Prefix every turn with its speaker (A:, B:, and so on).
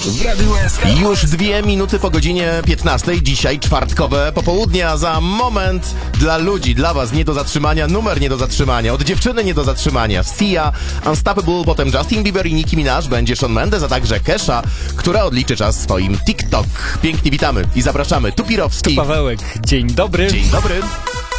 A: w Radiu SK.
B: Już 2 minuty po godzinie 15. Dzisiaj czwartkowe popołudnie, a za moment dla ludzi, dla was nie do zatrzymania, numer nie do zatrzymania, od dziewczyny nie do zatrzymania. Sia, Unstoppable, potem Justin Bieber i Nicki Minaj, będzie Shawn Mendes, a także Kesha, która odliczy czas swoim TikTok. Pięknie witamy i zapraszamy. Tu Pirowski.
C: Pawełek, dzień dobry.
B: Dzień dobry.